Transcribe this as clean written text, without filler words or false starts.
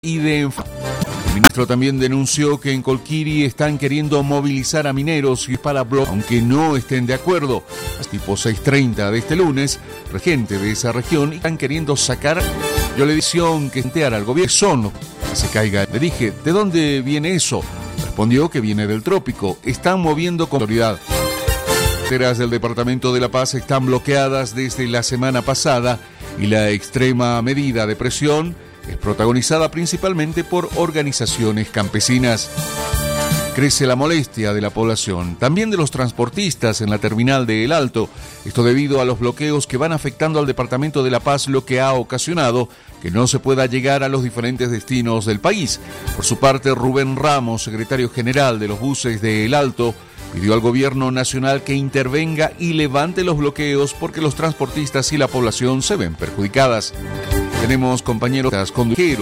y de El ministro también denunció que en Colquiri están queriendo movilizar a mineros y para bloquear, aunque no estén de acuerdo. Tipo 6:30 de este lunes, gente de esa región están queriendo sacar. Yo le dije que senteara al gobierno que se caiga. Le dije, ¿de dónde viene eso? Respondió que viene del trópico. Están moviendo con autoridad. Las fronteras del departamento de La Paz están bloqueadas desde la semana pasada y la extrema medida de presión es protagonizada principalmente por organizaciones campesinas. Crece la molestia de la población, también de los transportistas en la terminal de El Alto. Esto debido a los bloqueos que van afectando al departamento de La Paz, lo que ha ocasionado que no se pueda llegar a los diferentes destinos del país. Por su parte, Rubén Ramos, secretario general de los buses de El Alto, pidió al gobierno nacional que intervenga y levante los bloqueos porque los transportistas y la población se ven perjudicadas. Tenemos compañeros conductores